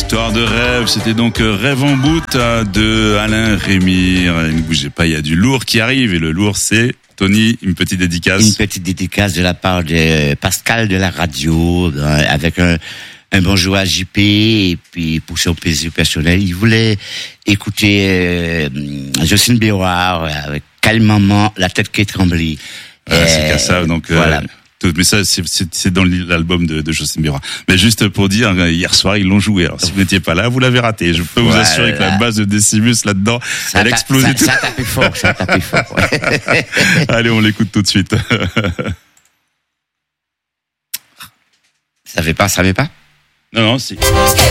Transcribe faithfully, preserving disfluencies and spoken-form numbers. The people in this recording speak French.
Histoire de rêve, c'était donc Rêve en bout de Alain Rémy. Ne bougez pas, il y a du lourd qui arrive et le lourd c'est, Tony, une petite dédicace. Une petite dédicace de la part de Pascal de la radio, avec un, un bonjour à J P et puis pour son plaisir personnel. Il voulait écouter euh, Jocelyne Béroir avec calmement la tête qui est tremblée. Ah, c'est qu'à ça, donc voilà. Euh, tout, mais ça, c'est, c'est, c'est dans l'album de, de Jocelyne Béroir. Mais juste pour dire, hier soir, ils l'ont joué. Alors, si vous n'étiez pas là, vous l'avez raté. Je peux voilà. vous assurer que la base de Décimus là-dedans, ça elle explosait tout. Ça a tapé fort, ça a tapé fort. Ouais. Allez, on l'écoute tout de suite. Ça fait pas, ça fait pas? Non, non, si.